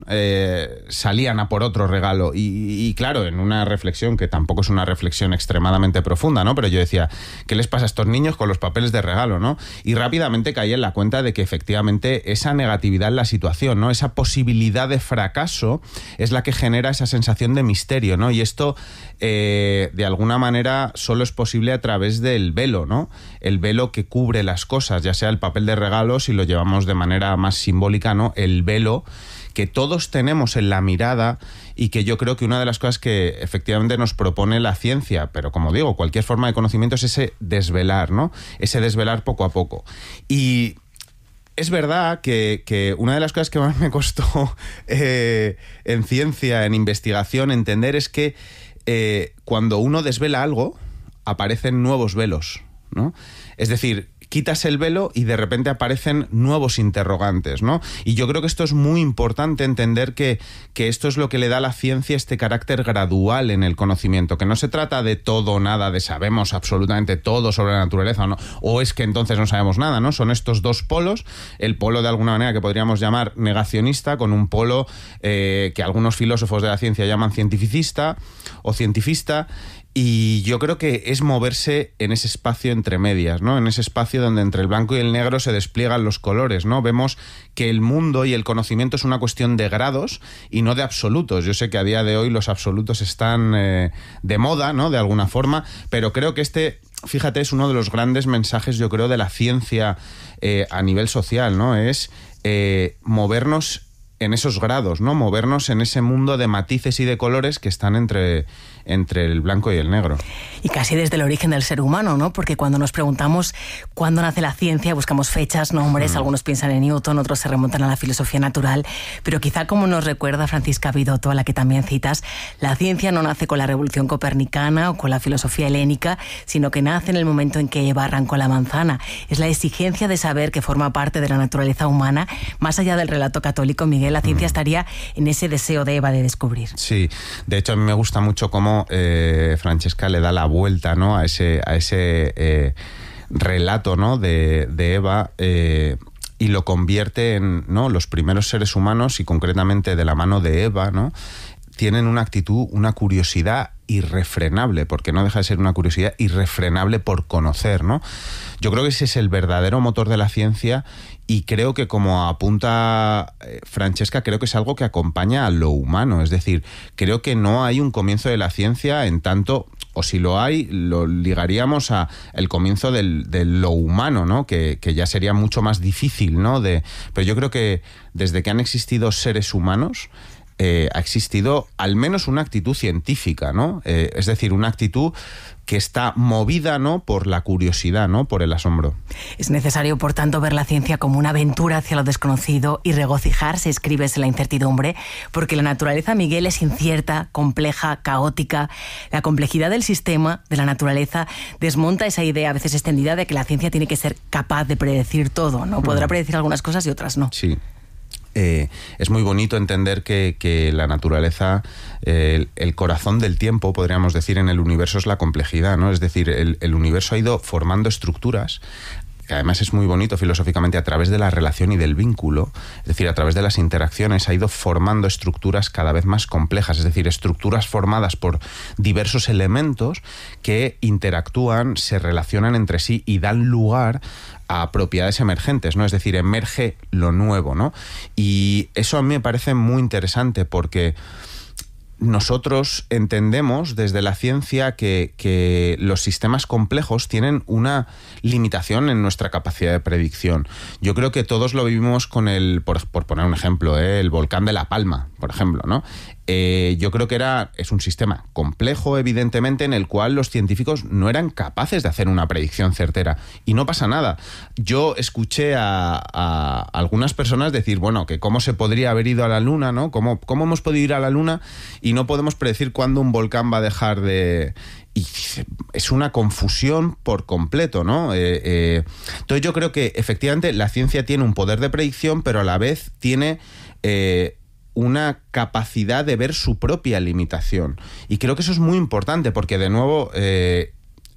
salían a por otro regalo. Y claro, en una reflexión que tampoco es una reflexión extremadamente profunda, ¿no? Pero yo decía, ¿qué les pasa a estos niños con los papeles de regalo, ¿no? Y rápidamente caí en la cuenta de que efectivamente esa negatividad en la situación, ¿no? Esa posibilidad de fracaso es la que genera esa sensación de misterio, ¿no? Y esto, de alguna manera, solo es posible a través del velo, ¿no? El velo que cubre las cosas, ya sea el papel de regalo, si lo llevamos de manera más simbólica, ¿no? El velo que todos tenemos en la mirada y que yo creo que una de las cosas que efectivamente nos propone la ciencia, pero como digo, cualquier forma de conocimiento, es ese desvelar, ¿no? Ese desvelar poco a poco. Y es verdad que una de las cosas que más me costó en ciencia, en investigación, entender es que cuando uno desvela algo, aparecen nuevos velos, ¿no? Es decir, quitas el velo y de repente aparecen nuevos interrogantes, ¿no? Y yo creo que esto es muy importante, entender que esto es lo que le da a la ciencia este carácter gradual en el conocimiento, que no se trata de todo o nada, de sabemos absolutamente todo sobre la naturaleza, ¿no? O es que entonces no sabemos nada, ¿no? Son estos dos polos, el polo de alguna manera que podríamos llamar negacionista, con un polo que algunos filósofos de la ciencia llaman cientificista o cientifista. Y yo creo que es moverse en ese espacio entre medias, ¿no? En ese espacio donde entre el blanco y el negro se despliegan los colores, ¿no? Vemos que el mundo y el conocimiento es una cuestión de grados y no de absolutos. Yo sé que a día de hoy los absolutos están de moda, ¿no? De alguna forma, pero creo que fíjate, es uno de los grandes mensajes, yo creo, de la ciencia a nivel social, ¿no? Es movernos en esos grados, ¿no? Movernos en ese mundo de matices y de colores que están entre el blanco y el negro. Y casi desde el origen del ser humano, ¿no? Porque cuando nos preguntamos cuándo nace la ciencia, buscamos fechas, nombres, algunos piensan en Newton, otros se remontan a la filosofía natural, pero quizá, como nos recuerda Francisca Vidotto, a la que también citas, la ciencia no nace con la revolución copernicana o con la filosofía helénica, sino que nace en el momento en que Eva arrancó la manzana. Es la exigencia de saber que forma parte de la naturaleza humana. Más allá del relato católico, Miguel, la ciencia estaría en ese deseo de Eva de descubrir. Sí, de hecho a mí me gusta mucho cómo Francesca le da la vuelta, ¿no? a ese relato, ¿no? de Eva, y lo convierte en, ¿no? Los primeros seres humanos, y concretamente de la mano de Eva, ¿no? Tienen una actitud, una curiosidad irrefrenable, porque no deja de ser una curiosidad irrefrenable por conocer, ¿no? Yo creo que ese es el verdadero motor de la ciencia, y creo que, como apunta Francesca, creo que es algo que acompaña a lo humano. Es decir, creo que no hay un comienzo de la ciencia en tanto, o si lo hay, lo ligaríamos a el comienzo de lo humano, ¿no? Que ya sería mucho más difícil, ¿no? Pero yo creo que desde que han existido seres humanos, ha existido al menos una actitud científica, ¿no? Es decir, una actitud que está movida, ¿no? Por la curiosidad, ¿no? Por el asombro. Es necesario, por tanto, ver la ciencia como una aventura hacia lo desconocido y regocijarse, escribes, en la incertidumbre, porque la naturaleza, Miguel, es incierta, compleja, caótica. La complejidad del sistema, de la naturaleza, desmonta esa idea a veces extendida de que la ciencia tiene que ser capaz de predecir todo, ¿no? Podrá predecir algunas cosas y otras no. Sí. Es muy bonito entender que la naturaleza, el corazón del tiempo, podríamos decir, en el universo es la complejidad, ¿no? Es decir, el universo ha ido formando estructuras, que además es muy bonito filosóficamente, a través de la relación y del vínculo, es decir, a través de las interacciones, ha ido formando estructuras cada vez más complejas, es decir, estructuras formadas por diversos elementos que interactúan, se relacionan entre sí y dan lugar a propiedades emergentes, ¿no? Es decir, emerge lo nuevo, ¿no? Y eso a mí me parece muy interesante, porque nosotros entendemos desde la ciencia que los sistemas complejos tienen una limitación en nuestra capacidad de predicción. Yo creo que todos lo vivimos con por poner un ejemplo, el volcán de La Palma, por ejemplo, ¿no? Yo creo que es un sistema complejo, evidentemente, en el cual los científicos no eran capaces de hacer una predicción certera. Y no pasa nada. Yo escuché a algunas personas decir, bueno, que cómo se podría haber ido a la Luna, ¿no? ¿Cómo hemos podido ir a la Luna y no podemos predecir cuándo un volcán va a dejar de...? Y es una confusión por completo, ¿no? Entonces yo creo que efectivamente la ciencia tiene un poder de predicción, pero a la vez tiene una capacidad de ver su propia limitación. Y creo que eso es muy importante, porque de nuevo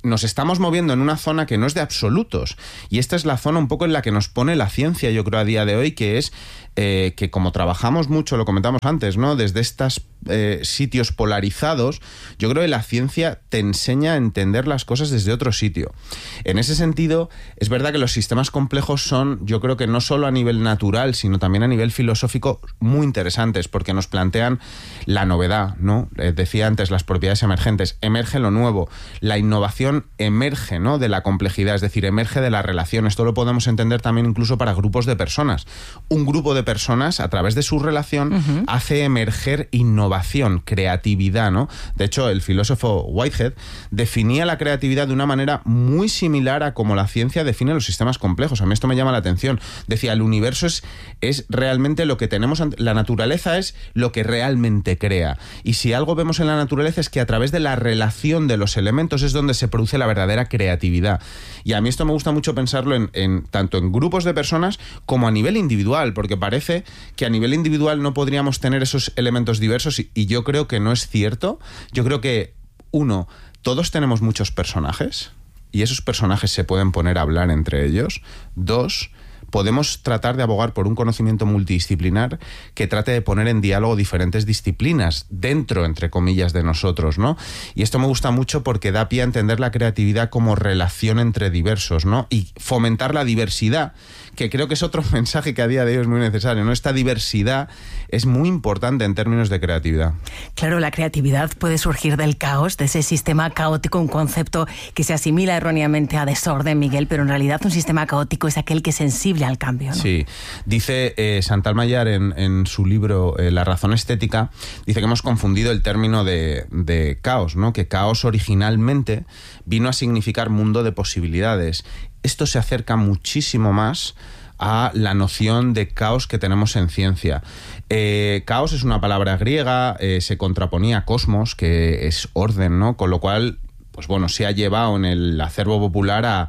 nos estamos moviendo en una zona que no es de absolutos. Y esta es la zona un poco en la que nos pone la ciencia, yo creo, a día de hoy, que es que como trabajamos mucho, lo comentamos antes, ¿no? Desde estos sitios polarizados, yo creo que la ciencia te enseña a entender las cosas desde otro sitio. En ese sentido, es verdad que los sistemas complejos son, yo creo que no solo a nivel natural, sino también a nivel filosófico, muy interesantes, porque nos plantean la novedad, ¿no? Decía antes, las propiedades emergentes. Emerge lo nuevo. La innovación emerge, ¿no?, de la complejidad, es decir, emerge de la relación. Esto lo podemos entender también incluso para grupos de personas. Un grupo de personas, a través de su relación, hace emerger innovación, creatividad, ¿no? De hecho, el filósofo Whitehead definía la creatividad de una manera muy similar a como la ciencia define los sistemas complejos. A mí esto me llama la atención. Decía, el universo es realmente lo que tenemos, la naturaleza es lo que realmente crea. Y si algo vemos en la naturaleza es que a través de la relación de los elementos es donde se produce la verdadera creatividad. Y a mí esto me gusta mucho pensarlo tanto en grupos de personas como a nivel individual, porque parece que a nivel individual no podríamos tener esos elementos diversos y yo creo que no es cierto. Yo creo que, uno, todos tenemos muchos personajes y esos personajes se pueden poner a hablar entre ellos. Dos, podemos tratar de abogar por un conocimiento multidisciplinar que trate de poner en diálogo diferentes disciplinas dentro, entre comillas, de nosotros, ¿no? Y esto me gusta mucho porque da pie a entender la creatividad como relación entre diversos, ¿no? Y fomentar la diversidad, que creo que es otro mensaje que a día de hoy es muy necesario, ¿no? Esta diversidad es muy importante en términos de creatividad. Claro, la creatividad puede surgir del caos, de ese sistema caótico, un concepto que se asimila erróneamente a desorden, Miguel, pero en realidad un sistema caótico es aquel que es sensible al cambio, ¿no? Sí, dice Chantal Maillard en su libro La razón estética, dice que hemos confundido el término de caos, ¿no? Que caos originalmente vino a significar mundo de posibilidades. Esto se acerca muchísimo más a la noción de caos que tenemos en ciencia. Caos es una palabra griega, se contraponía a cosmos, que es orden, ¿no? Con lo cual, pues bueno, se ha llevado en el acervo popular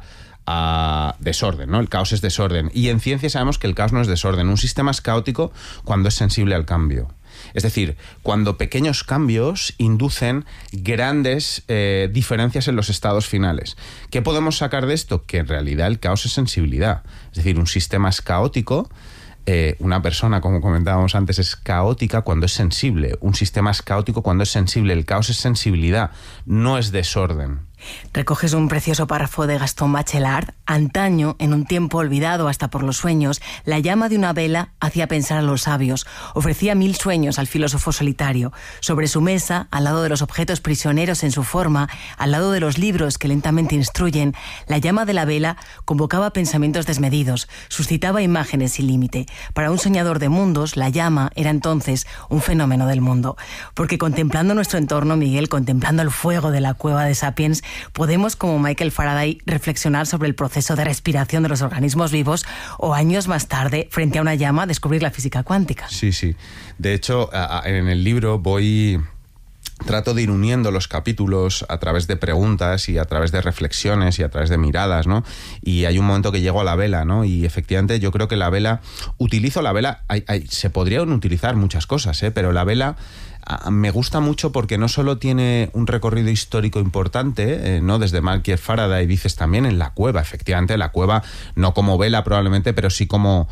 a desorden, ¿no? El caos es desorden. Y en ciencia sabemos que el caos no es desorden. Un sistema es caótico cuando es sensible al cambio. Es decir, cuando pequeños cambios inducen grandes diferencias en los estados finales. ¿Qué podemos sacar de esto? Que en realidad el caos es sensibilidad. Es decir, un sistema es caótico. Una persona, como comentábamos antes, es caótica cuando es sensible. Un sistema es caótico cuando es sensible. El caos es sensibilidad, no es desorden. Recoges un precioso párrafo de Gastón Bachelard. Antaño, en un tiempo olvidado hasta por los sueños, la llama de una vela hacía pensar a los sabios, ofrecía 1000 sueños al filósofo solitario. Sobre su mesa, al lado de los objetos prisioneros en su forma, al lado de los libros que lentamente instruyen, la llama de la vela convocaba pensamientos desmedidos, suscitaba imágenes sin límite. Para un soñador de mundos, la llama era entonces un fenómeno del mundo. Porque contemplando nuestro entorno, Miguel, contemplando el fuego de la cueva de Sapiens, podemos, como Michael Faraday, reflexionar sobre el proceso de respiración de los organismos vivos o años más tarde, frente a una llama, descubrir la física cuántica. Sí, sí. De hecho, en el libro trato de ir uniendo los capítulos a través de preguntas y a través de reflexiones y a través de miradas, ¿no? Y hay un momento que llego a la vela, ¿no? Y efectivamente yo creo que utilizo la vela, se podrían utilizar muchas cosas, pero la vela me gusta mucho porque no solo tiene un recorrido histórico importante, ¿no? Desde Michael Faraday, dices también en la cueva, efectivamente, la cueva no como vela probablemente, pero sí como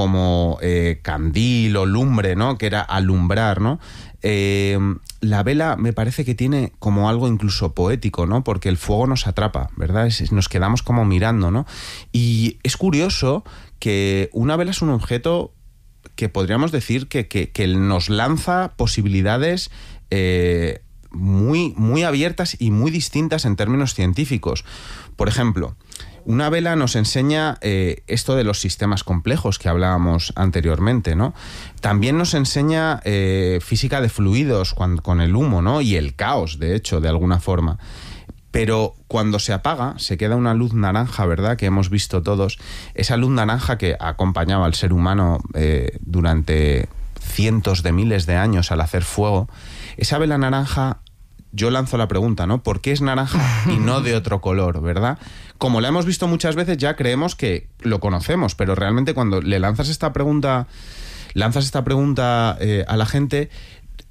candil o lumbre, ¿no? Que era alumbrar, ¿no? La vela me parece que tiene como algo incluso poético, ¿no? Porque el fuego nos atrapa, ¿verdad? Nos quedamos como mirando, ¿no? Y es curioso que una vela es un objeto que podríamos decir que nos lanza posibilidades muy, muy abiertas y muy distintas en términos científicos. Por ejemplo, una vela nos enseña esto de los sistemas complejos que hablábamos anteriormente, ¿no? También nos enseña física de fluidos con el humo, ¿no? Y el caos, de hecho, de alguna forma. Pero cuando se apaga, se queda una luz naranja, ¿verdad?, que hemos visto todos. Esa luz naranja que acompañaba al ser humano durante cientos de miles de años al hacer fuego. Esa vela naranja, yo lanzo la pregunta, ¿no? ¿Por qué es naranja y no de otro color, verdad? Como la hemos visto muchas veces, ya creemos que lo conocemos, pero realmente cuando le lanzas esta pregunta a la gente,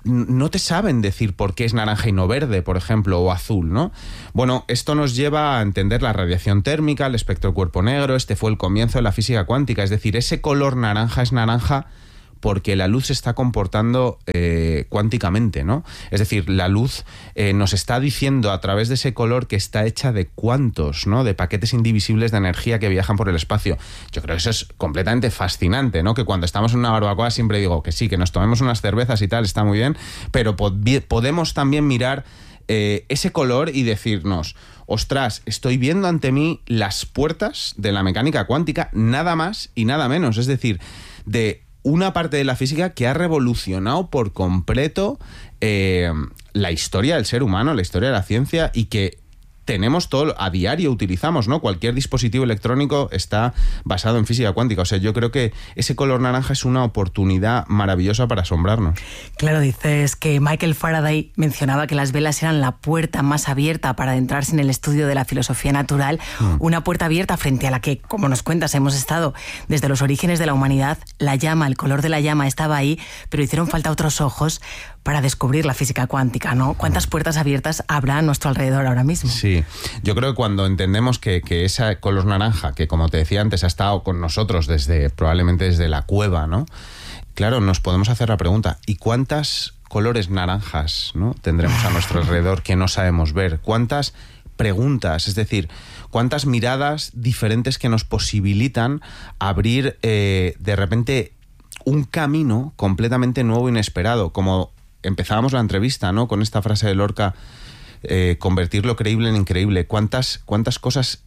no te saben decir por qué es naranja y no verde, por ejemplo, o azul, ¿no? Bueno, esto nos lleva a entender la radiación térmica, el espectro del cuerpo negro. Este fue el comienzo de la física cuántica. Es decir, ese color naranja es naranja porque la luz se está comportando cuánticamente, ¿no? Es decir, la luz nos está diciendo a través de ese color que está hecha de cuantos, ¿no? De paquetes indivisibles de energía que viajan por el espacio. Yo creo que eso es completamente fascinante, ¿no? Que cuando estamos en una barbacoa siempre digo que sí, que nos tomemos unas cervezas y tal, está muy bien, pero podemos también mirar ese color y decirnos, ostras, estoy viendo ante mí las puertas de la mecánica cuántica, nada más y nada menos. Es decir, de una parte de la física que ha revolucionado por completo la historia del ser humano, la historia de la ciencia, y que tenemos todo, a diario utilizamos, ¿no? Cualquier dispositivo electrónico está basado en física cuántica. O sea, yo creo que ese color naranja es una oportunidad maravillosa para asombrarnos. Claro, dices que Michael Faraday mencionaba que las velas eran la puerta más abierta para adentrarse en el estudio de la filosofía natural, una puerta abierta frente a la que, como nos cuentas, hemos estado desde los orígenes de la humanidad. La llama, el color de la llama estaba ahí, pero hicieron falta otros ojos para descubrir la física cuántica, ¿no? ¿Cuántas puertas abiertas habrá a nuestro alrededor ahora mismo? Sí, yo creo que cuando entendemos que ese color naranja, que como te decía antes, ha estado con nosotros probablemente desde la cueva, ¿no? Claro, nos podemos hacer la pregunta, ¿y cuántas colores naranjas, ¿no? tendremos a nuestro alrededor que no sabemos ver? ¿Cuántas preguntas, es decir, cuántas miradas diferentes que nos posibilitan abrir de repente un camino completamente nuevo e inesperado? Como empezábamos la entrevista, ¿no? Con esta frase de Lorca, convertir lo creíble en increíble. ¿Cuántas cosas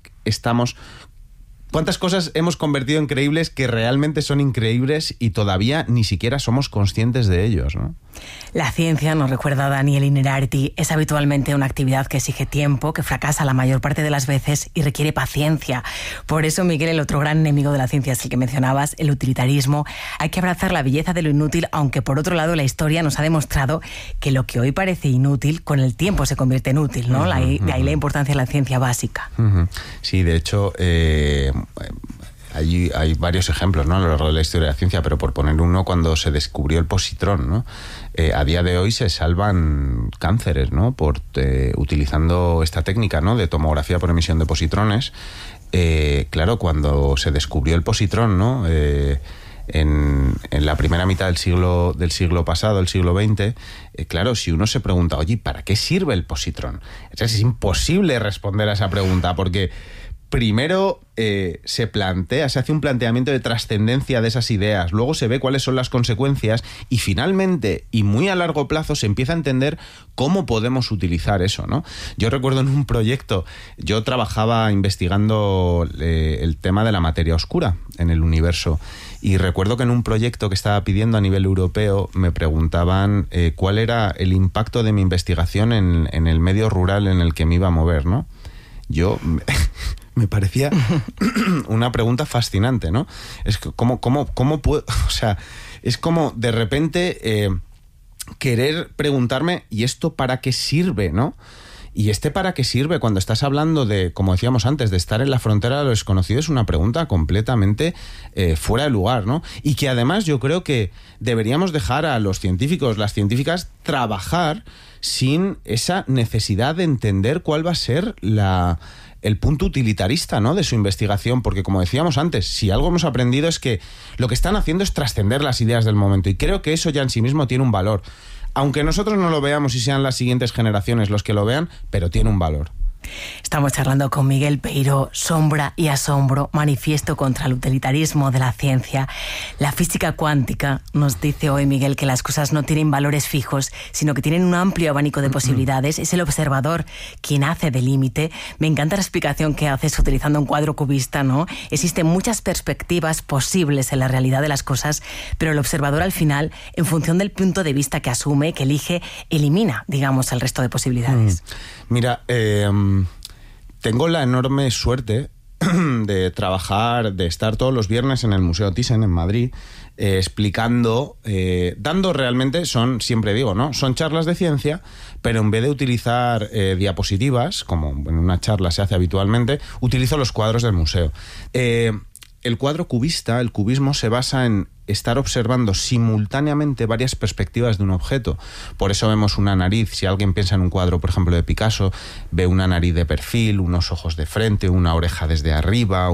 hemos convertido en creíbles que realmente son increíbles y todavía ni siquiera somos conscientes de ellos, ¿no? La ciencia, nos recuerda Daniel Innerarity, es habitualmente una actividad que exige tiempo, que fracasa la mayor parte de las veces y requiere paciencia. Por eso, Miguel, el otro gran enemigo de la ciencia es el que mencionabas, el utilitarismo. Hay que abrazar la belleza de lo inútil, aunque por otro lado la historia nos ha demostrado que lo que hoy parece inútil, con el tiempo se convierte en útil, ¿no? De ahí la importancia de la ciencia básica. Sí, de hecho, hay varios ejemplos, ¿no? A lo largo de la historia de la ciencia, pero por poner uno, cuando se descubrió el positrón, ¿no? A día de hoy se salvan cánceres, ¿no? Utilizando esta técnica, ¿no? De tomografía por emisión de positrones. Claro, cuando se descubrió el positrón, ¿no? En la primera mitad del siglo pasado, el siglo XX, claro, si uno se pregunta, oye, ¿para qué sirve el positrón? Es imposible responder a esa pregunta, porque primero se hace un planteamiento de trascendencia de esas ideas, luego se ve cuáles son las consecuencias y finalmente, y muy a largo plazo, se empieza a entender cómo podemos utilizar eso, ¿no? Yo recuerdo en un proyecto, yo trabajaba investigando el tema de la materia oscura en el universo, y recuerdo que en un proyecto que estaba pidiendo a nivel europeo me preguntaban cuál era el impacto de mi investigación en el medio rural en el que me iba a mover, ¿no? Yo me parecía una pregunta fascinante, ¿no? Es que ¿cómo puedo? O sea, es como de repente querer preguntarme, ¿y esto para qué sirve, no? Y para qué sirve cuando estás hablando de, como decíamos antes, de estar en la frontera de lo desconocido, es una pregunta completamente fuera de lugar, ¿no? Y que además yo creo que deberíamos dejar a los científicos, las científicas, trabajar sin esa necesidad de entender cuál va a ser el punto utilitarista, ¿no? de su investigación, porque como decíamos antes, si algo hemos aprendido es que lo que están haciendo es trascender las ideas del momento, y creo que eso ya en sí mismo tiene un valor, aunque nosotros no lo veamos y sean las siguientes generaciones los que lo vean, pero tiene un valor. Estamos charlando con Miguel Peiró, Sombra y Asombro, manifiesto contra el utilitarismo de la ciencia. La física cuántica nos dice hoy, Miguel, que las cosas no tienen valores fijos, sino que tienen un amplio abanico de posibilidades. Es el observador quien hace de límite. Me encanta la explicación que haces utilizando un cuadro cubista, ¿no? Existen muchas perspectivas posibles en la realidad de las cosas, pero el observador al final, en función del punto de vista que asume, que elige, elimina, digamos, el resto de posibilidades. Mira, tengo la enorme suerte de trabajar, de estar todos los viernes en el Museo Thyssen en Madrid, explicando, dando realmente, siempre digo, ¿no? Son charlas de ciencia, pero en vez de utilizar diapositivas, como en una charla se hace habitualmente, utilizo los cuadros del museo. El cuadro cubista, el cubismo, se basa en estar observando simultáneamente varias perspectivas de un objeto. Por eso vemos una nariz. Si alguien piensa en un cuadro, por ejemplo, de Picasso, ve una nariz de perfil, unos ojos de frente, una oreja desde arriba,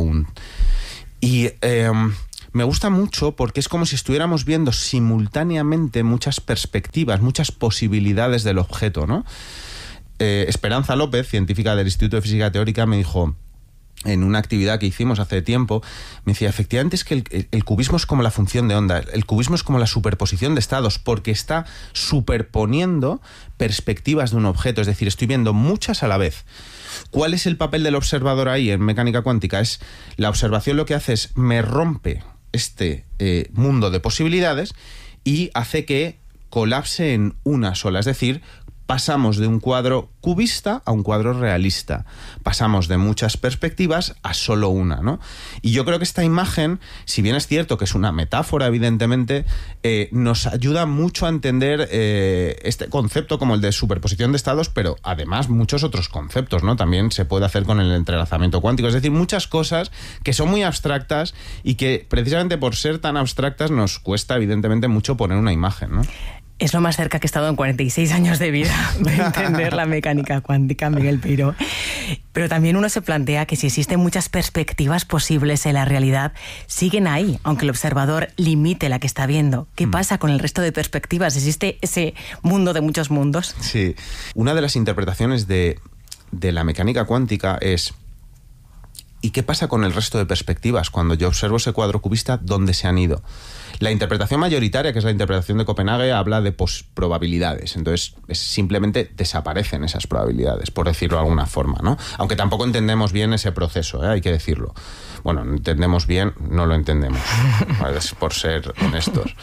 me gusta mucho porque es como si estuviéramos viendo simultáneamente muchas perspectivas, muchas posibilidades del objeto, ¿no? Esperanza López, científica del Instituto de Física Teórica, me dijo en una actividad que hicimos hace tiempo, me decía, efectivamente es que el cubismo es como la función de onda, el cubismo es como la superposición de estados, porque está superponiendo perspectivas de un objeto, es decir, estoy viendo muchas a la vez. ¿Cuál es el papel del observador ahí en mecánica cuántica? Es la observación, lo que hace es me rompe este mundo de posibilidades y hace que colapse en una sola, es decir, pasamos de un cuadro cubista a un cuadro realista. Pasamos de muchas perspectivas a solo una, ¿no? Y yo creo que esta imagen, si bien es cierto que es una metáfora, evidentemente, nos ayuda mucho a entender este concepto como el de superposición de estados, pero además muchos otros conceptos, ¿no? También se puede hacer con el entrelazamiento cuántico. Es decir, muchas cosas que son muy abstractas y que precisamente por ser tan abstractas nos cuesta, evidentemente, mucho poner una imagen, ¿no? Es lo más cerca que he estado en 46 años de vida de entender la mecánica cuántica, Miguel Peiró. Pero también uno se plantea que si existen muchas perspectivas posibles en la realidad, siguen ahí, aunque el observador limite la que está viendo. ¿Qué pasa con el resto de perspectivas? ¿Existe ese mundo de muchos mundos? Sí. Una de las interpretaciones de la mecánica cuántica es: ¿y qué pasa con el resto de perspectivas? Cuando yo observo ese cuadro cubista, ¿dónde se han ido? La interpretación mayoritaria, que es la interpretación de Copenhague, habla de probabilidades. Entonces, simplemente desaparecen esas probabilidades, por decirlo de alguna forma, ¿no? Aunque tampoco entendemos bien ese proceso, hay que decirlo. Bueno, no entendemos bien, no lo entendemos, por ser honestos.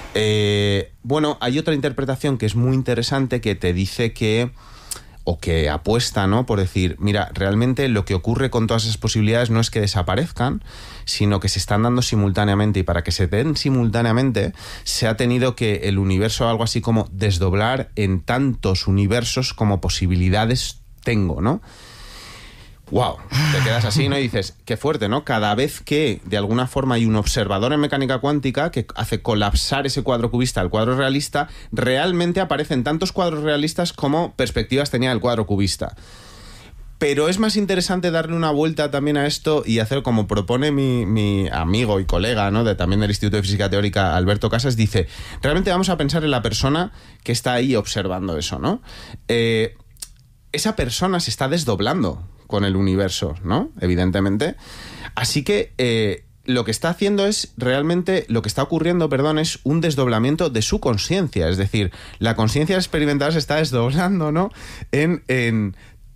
Bueno, hay otra interpretación que es muy interesante, que te dice que, o que apuesta, ¿no?, por decir, mira, realmente lo que ocurre con todas esas posibilidades no es que desaparezcan, sino que se están dando simultáneamente, y para que se den simultáneamente se ha tenido que el universo, algo así como desdoblar en tantos universos como posibilidades tengo, ¿no? ¡Wow! Te quedas así, ¿no? Y dices, qué fuerte, ¿no? Cada vez que, de alguna forma, hay un observador en mecánica cuántica que hace colapsar ese cuadro cubista al cuadro realista, realmente aparecen tantos cuadros realistas como perspectivas tenía el cuadro cubista. Pero es más interesante darle una vuelta también a esto y hacer como propone mi amigo y colega, ¿no?, también del Instituto de Física Teórica, Alberto Casas. Dice, realmente vamos a pensar en la persona que está ahí observando eso, ¿no? Esa persona se está desdoblando con el universo, ¿no? Evidentemente. Así que lo que está haciendo es realmente, lo que está ocurriendo, es un desdoblamiento de su conciencia. Es decir, la conciencia experimental se está desdoblando, ¿no?, en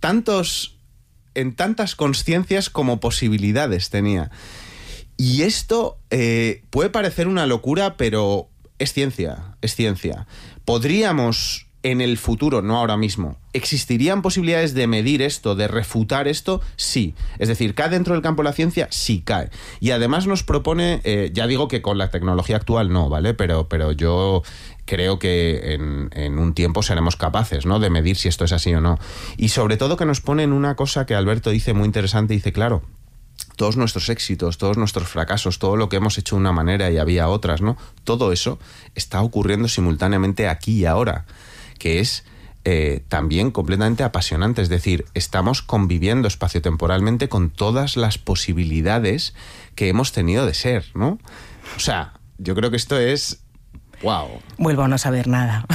tantas conciencias como posibilidades tenía. Y esto puede parecer una locura, pero es ciencia, es ciencia. Podríamos, en el futuro, no ahora mismo, ¿existirían posibilidades de medir esto, de refutar esto? Sí. Es decir, ¿cae dentro del campo de la ciencia? Sí, cae. Y además nos propone, ya digo que con la tecnología actual no, ¿vale? Pero yo creo que en un tiempo seremos capaces, ¿no?, de medir si esto es así o no. Y sobre todo que nos pone en una cosa que Alberto dice muy interesante, dice, claro, todos nuestros éxitos, todos nuestros fracasos, todo lo que hemos hecho de una manera y había otras, ¿no? Todo eso está ocurriendo simultáneamente aquí y ahora, que es también completamente apasionante. Es decir, estamos conviviendo espaciotemporalmente con todas las posibilidades que hemos tenido de ser, ¿no? O sea, yo creo que esto es... ¡wow! Vuelvo a no saber nada.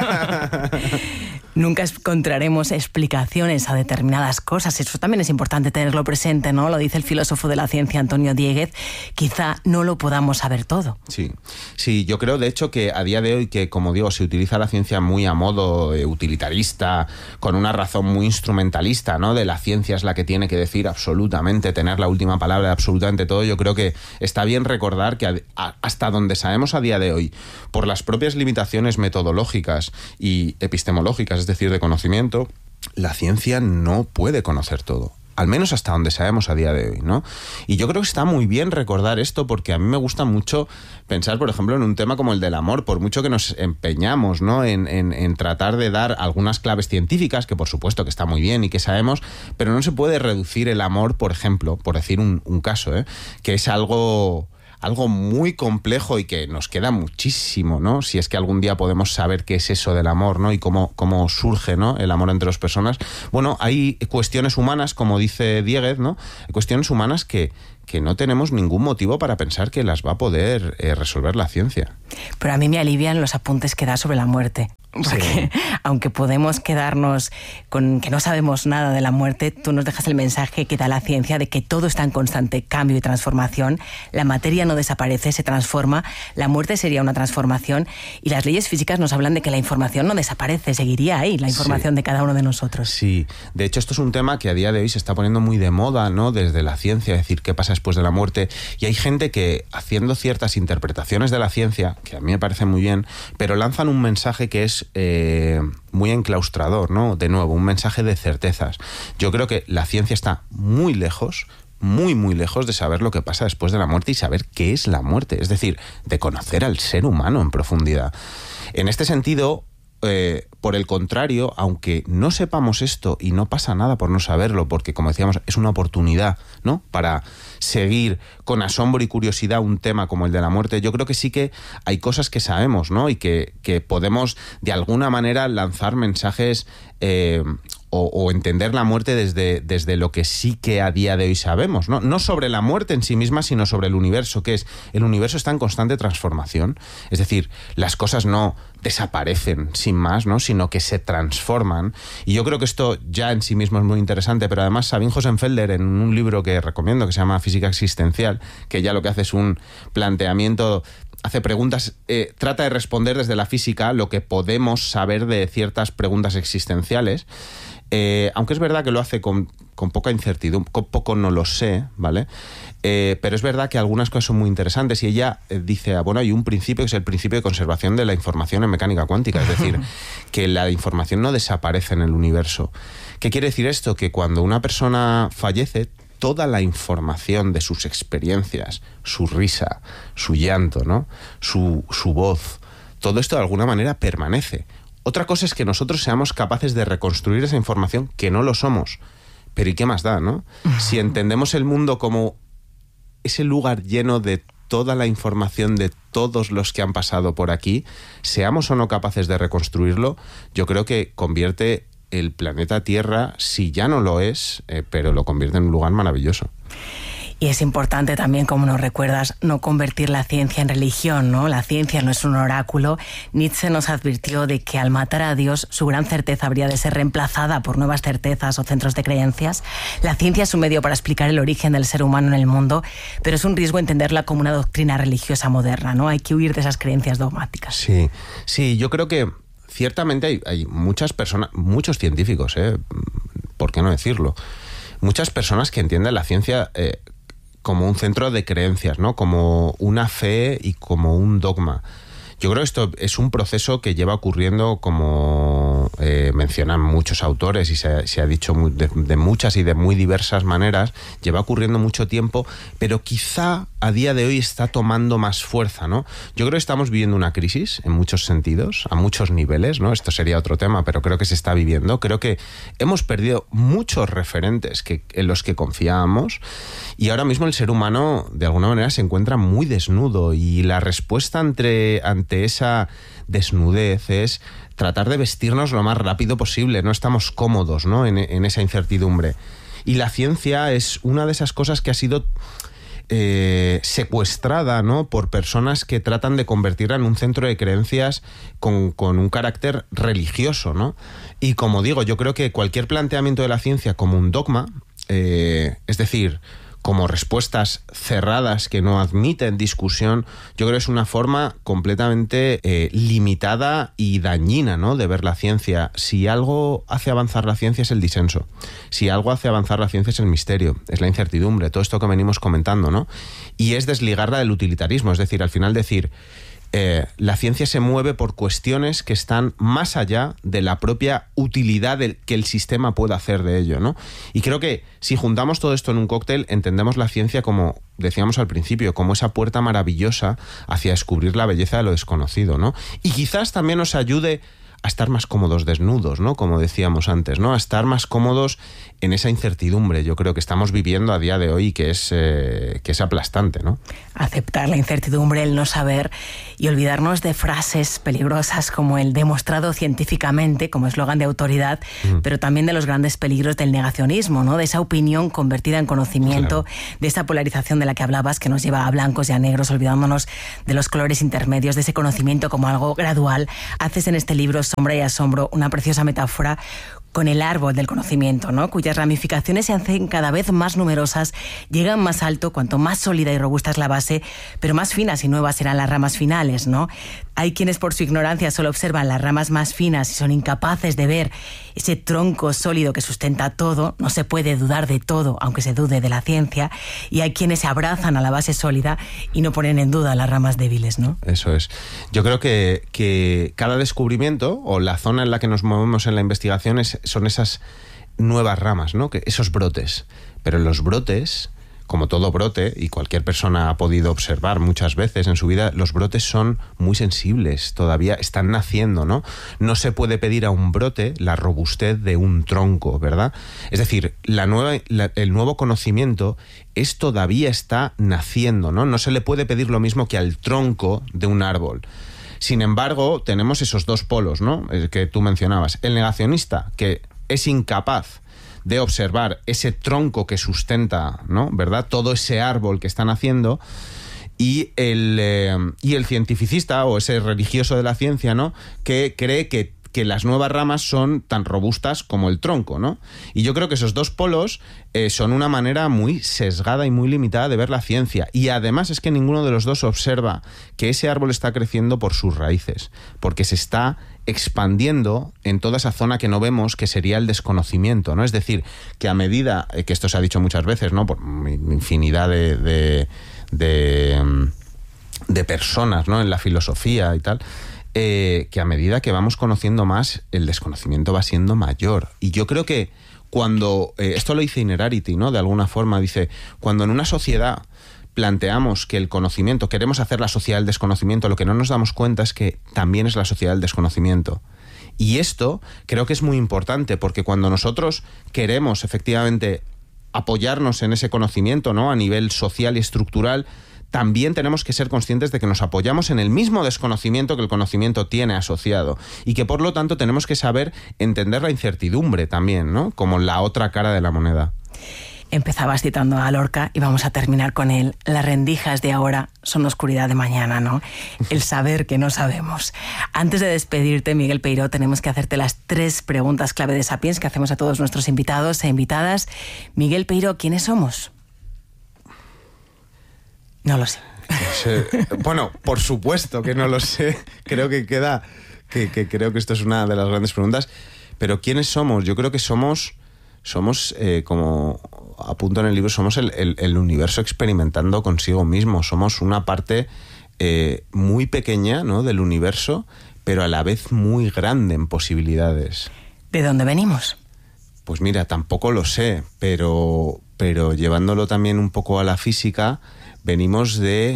Nunca encontraremos explicaciones a determinadas cosas. Eso también es importante tenerlo presente, ¿no? Lo dice el filósofo de la ciencia Antonio Dieguez. Quizá no lo podamos saber todo. Sí, yo creo de hecho que a día de hoy, que como digo, se utiliza la ciencia muy a modo utilitarista, con una razón muy instrumentalista, ¿no? De la ciencia es la que tiene que decir absolutamente, tener la última palabra de absolutamente todo. Yo creo que está bien recordar que hasta donde sabemos a día de hoy, por las propias limitaciones metodológicas y epistemológicas, es decir, de conocimiento, la ciencia no puede conocer todo. Al menos hasta donde sabemos a día de hoy, ¿no? Y yo creo que está muy bien recordar esto, porque a mí me gusta mucho pensar, por ejemplo, en un tema como el del amor, por mucho que nos empeñamos, ¿no?, en tratar de dar algunas claves científicas, que por supuesto que está muy bien y que sabemos, pero no se puede reducir el amor, por ejemplo, por decir un caso, que es algo algo muy complejo y que nos queda muchísimo, ¿no? Si es que algún día podemos saber qué es eso del amor, ¿no? Y cómo surge, ¿no?, el amor entre dos personas. Bueno, hay cuestiones humanas, como dice Dieguez, ¿no? Hay cuestiones humanas que no tenemos ningún motivo para pensar que las va a poder resolver la ciencia. Pero a mí me alivian los apuntes que da sobre la muerte. Porque aunque podemos quedarnos con que no sabemos nada de la muerte, tú nos dejas el mensaje que da la ciencia de que todo está en constante cambio y transformación. La materia no desaparece, se transforma. La muerte sería una transformación. Y las leyes físicas nos hablan de que la información no desaparece, seguiría ahí la información de cada uno de nosotros. Sí, de hecho esto es un tema que a día de hoy se está poniendo muy de moda, ¿no?, desde la ciencia, es decir, qué pasa después de la muerte. Y hay gente que, haciendo ciertas interpretaciones de la ciencia, que a mí me parece muy bien, pero lanzan un mensaje que es muy enclaustrador, ¿no? De nuevo, un mensaje de certezas. Yo creo que la ciencia está muy lejos, muy, muy lejos de saber lo que pasa después de la muerte y saber qué es la muerte, es decir, de conocer al ser humano en profundidad. En este sentido, por el contrario, aunque no sepamos esto y no pasa nada por no saberlo, porque como decíamos, es una oportunidad, ¿no?, para seguir con asombro y curiosidad un tema como el de la muerte, yo creo que sí que hay cosas que sabemos, ¿no?, y que podemos de alguna manera lanzar mensajes o entender la muerte desde lo que sí que a día de hoy sabemos, ¿no? No sobre la muerte en sí misma, sino sobre el universo, que es, el universo está en constante transformación, es decir, las cosas no desaparecen sin más, ¿no?, sino que se transforman. Y yo creo que esto ya en sí mismo es muy interesante, pero además Sabine Hossenfelder, en un libro que recomiendo que se llama Física Existencial, que ya lo que hace es un planteamiento, hace preguntas, trata de responder desde la física lo que podemos saber de ciertas preguntas existenciales, aunque es verdad que lo hace con poca incertidumbre, con poco no lo sé, ¿vale? Pero es verdad que algunas cosas son muy interesantes y ella dice, bueno, hay un principio que es el principio de conservación de la información en mecánica cuántica, es decir, que la información no desaparece en el universo. ¿Qué quiere decir esto? Que cuando una persona fallece, toda la información de sus experiencias, su risa, su llanto, ¿no?, su voz, todo esto de alguna manera permanece. Otra cosa es que nosotros seamos capaces de reconstruir esa información, que no lo somos. Pero ¿y qué más da, no? Si entendemos el mundo como ese lugar lleno de toda la información de todos los que han pasado por aquí, seamos o no capaces de reconstruirlo, yo creo que convierte el planeta Tierra, si ya no lo es, pero lo convierte en un lugar maravilloso. Y es importante también, como nos recuerdas, no convertir la ciencia en religión, ¿no? La ciencia no es un oráculo. Nietzsche nos advirtió de que al matar a Dios, su gran certeza habría de ser reemplazada por nuevas certezas o centros de creencias. La ciencia es un medio para explicar el origen del ser humano en el mundo, pero es un riesgo entenderla como una doctrina religiosa moderna, ¿no? Hay que huir de esas creencias dogmáticas. Sí, yo creo que ciertamente hay muchas personas, muchos científicos, ¿por qué no decirlo? Muchas personas que entienden la ciencia como un centro de creencias, ¿no?, como una fe y como un dogma. Yo creo que esto es un proceso que lleva ocurriendo, como mencionan muchos autores y se ha dicho de muchas y de muy diversas maneras, lleva ocurriendo mucho tiempo, pero quizá a día de hoy está tomando más fuerza, ¿no? Yo creo que estamos viviendo una crisis en muchos sentidos, a muchos niveles, ¿no? Esto sería otro tema, pero creo que se está viviendo. Creo que hemos perdido muchos referentes en los que confiábamos y ahora mismo el ser humano de alguna manera se encuentra muy desnudo y la respuesta ante esa desnudez es tratar de vestirnos lo más rápido posible. No estamos cómodos, ¿no?, en esa incertidumbre. Y la ciencia es una de esas cosas que ha sido secuestrada, ¿no?, por personas que tratan de convertirla en un centro de creencias con un carácter religioso, ¿no? Y como digo, yo creo que cualquier planteamiento de la ciencia como un dogma, es decir, como respuestas cerradas que no admiten discusión, yo creo que es una forma completamente limitada y dañina, ¿no?, de ver la ciencia. Si algo hace avanzar la ciencia es el disenso. Si algo hace avanzar la ciencia es el misterio, es la incertidumbre, todo esto que venimos comentando, ¿no? Y es desligarla del utilitarismo, es decir, al final decir, la ciencia se mueve por cuestiones que están más allá de la propia utilidad que el sistema pueda hacer de ello, ¿no? Y creo que si juntamos todo esto en un cóctel, entendemos la ciencia como decíamos al principio, como esa puerta maravillosa hacia descubrir la belleza de lo desconocido, ¿no? Y quizás también nos ayude a estar más cómodos desnudos, ¿no? Como decíamos antes, ¿no? A estar más cómodos en esa incertidumbre. Yo creo que estamos viviendo a día de hoy que es aplastante, ¿no? Aceptar la incertidumbre, el no saber y olvidarnos de frases peligrosas como el demostrado científicamente, como eslogan de autoridad, pero también de los grandes peligros del negacionismo, ¿no? De esa opinión convertida en conocimiento, claro, de esa polarización de la que hablabas que nos lleva a blancos y a negros, olvidándonos de los colores intermedios, de ese conocimiento como algo gradual. Haces en este libro, Sombra y Asombro, una preciosa metáfora con el árbol del conocimiento, ¿no? Cuyas ramificaciones se hacen cada vez más numerosas, llegan más alto cuanto más sólida y robusta es la base, pero más finas y nuevas serán las ramas finales, ¿no? Hay quienes por su ignorancia solo observan las ramas más finas y son incapaces de ver ese tronco sólido que sustenta todo. No se puede dudar de todo, aunque se dude de la ciencia, y hay quienes se abrazan a la base sólida y no ponen en duda las ramas débiles, ¿no? Eso es. Yo creo que cada descubrimiento o la zona en la que nos movemos en la investigación son esas nuevas ramas, ¿no? Esos brotes. Pero los brotes, como todo brote, y cualquier persona ha podido observar muchas veces en su vida, los brotes son muy sensibles, todavía están naciendo, ¿no? No se puede pedir a un brote la robustez de un tronco, ¿verdad? Es decir, el nuevo conocimiento todavía está naciendo, ¿no? No se le puede pedir lo mismo que al tronco de un árbol. Sin embargo, tenemos esos dos polos, ¿no? Que tú mencionabas. El negacionista, que es incapaz de observar ese tronco que sustenta, ¿no? ¿Verdad? Todo ese árbol que están haciendo, y el cientificista o ese religioso de la ciencia, ¿no? Que cree que las nuevas ramas son tan robustas como el tronco, ¿no? Y yo creo que esos dos polos son una manera muy sesgada y muy limitada de ver la ciencia. Y además es que ninguno de los dos observa que ese árbol está creciendo por sus raíces, porque se está expandiendo en toda esa zona que no vemos, que sería el desconocimiento, ¿no? Es decir, que a medida, que esto se ha dicho muchas veces, ¿no? Por infinidad de personas, ¿no? En la filosofía y tal, que a medida que vamos conociendo más, el desconocimiento va siendo mayor. Y yo creo que cuando, esto lo dice Inerarity, ¿no? De alguna forma, dice, cuando en una sociedad planteamos que el conocimiento, queremos hacer la sociedad del desconocimiento, lo que no nos damos cuenta es que también es la sociedad del desconocimiento. Y esto creo que es muy importante, porque cuando nosotros queremos efectivamente apoyarnos en ese conocimiento, ¿no? A nivel social y estructural, también tenemos que ser conscientes de que nos apoyamos en el mismo desconocimiento que el conocimiento tiene asociado, y que por lo tanto tenemos que saber entender la incertidumbre también, ¿no? Como la otra cara de la moneda. Empezabas citando a Lorca y vamos a terminar con él. Las rendijas de ahora son oscuridad de mañana, ¿no? El saber que no sabemos. Antes de despedirte, Miguel Peiró, tenemos que hacerte las 3 preguntas clave de Sapiens que hacemos a todos nuestros invitados e invitadas. Miguel Peiró, ¿quiénes somos? No lo sé. Bueno, por supuesto que no lo sé. Creo que creo que esto es una de las grandes preguntas. Pero ¿quiénes somos? Yo creo que somos como apunto en el libro, somos el universo experimentando consigo mismo. Somos una parte muy pequeña, ¿no? Del universo, pero a la vez muy grande en posibilidades. ¿De dónde venimos? Pues mira, tampoco lo sé, pero llevándolo también un poco a la física, venimos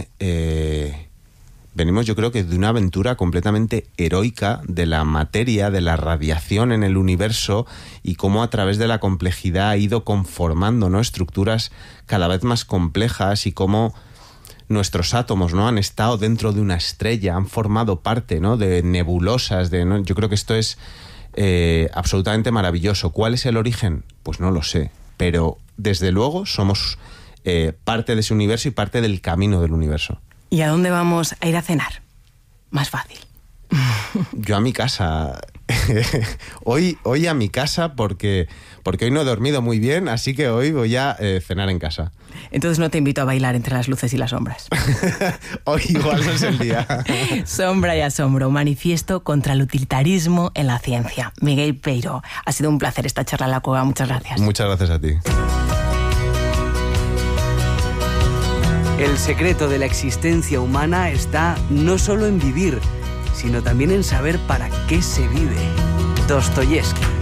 yo creo que de una aventura completamente heroica de la materia, de la radiación en el universo, y cómo a través de la complejidad ha ido conformando, ¿no? Estructuras cada vez más complejas, y cómo nuestros átomos, ¿no? Han estado dentro de una estrella, han formado parte, ¿no? De nebulosas, ¿no? Yo creo que esto es absolutamente maravilloso. ¿Cuál es el origen? Pues no lo sé, pero desde luego somos parte de ese universo y parte del camino del universo. ¿Y a dónde vamos a ir a cenar? Más fácil. Yo a mi casa. Hoy a mi casa porque hoy no he dormido muy bien, así que hoy voy a cenar en casa. Entonces no te invito a bailar entre las luces y las sombras. Hoy igual no es el día. Sombra y Asombro, manifiesto contra el utilitarismo en la ciencia. Miguel Peiró, ha sido un placer esta charla en la cueva. Muchas gracias. Muchas gracias a ti. El secreto de la existencia humana está no solo en vivir, sino también en saber para qué se vive. Dostoyevski.